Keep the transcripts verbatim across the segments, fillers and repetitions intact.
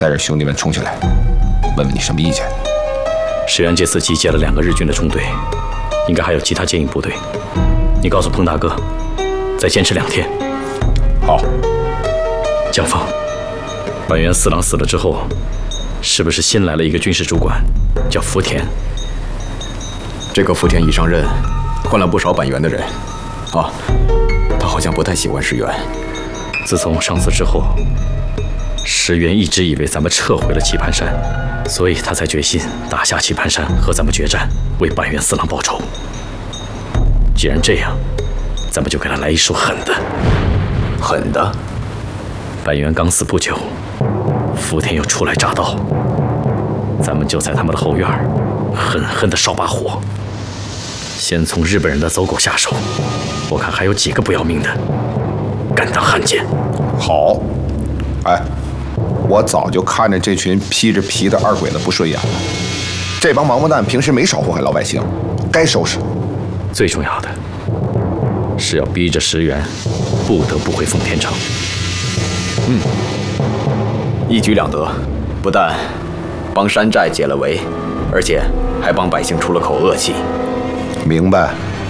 带着兄弟们冲下来，问问你什么意见。 石原这次集结了两个日军的中队，应该还有其他接应部队。你告诉彭大哥，再坚持两天。 好。 江峰，板垣四郎死了之后，是不是新来了一个军事主管，叫福田？ 这个福田一上任，换了不少板垣的人。啊，他好像不太喜欢石原。 自从上次之后，石原一直以为咱们撤回了棋盘山，所以他才决心打下棋盘山和咱们决战，为板垣四郎报仇。既然这样，咱们就给他来一手狠的。 狠的？ 板垣刚死不久，福田又初来乍到，咱们就在他们的后院狠狠地烧把火，先从日本人的走狗下手，我看还有几个不要命的，敢当汉奸。 好，哎，我早就看着这群披着皮的二鬼子不顺眼了。这帮王八蛋平时没少祸害老百姓，该收拾。 最重要的是要逼着石原不得不回奉天城。 嗯，一举两得，不但帮山寨解了围，而且还帮百姓出了口恶气。 明白。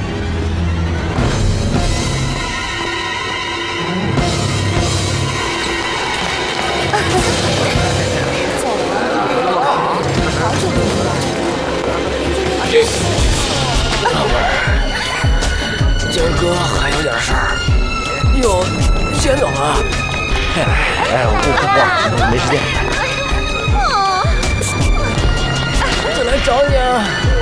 今儿哥还有点事儿，哟，先走了。哎，不不不，没时间。就来找你啊。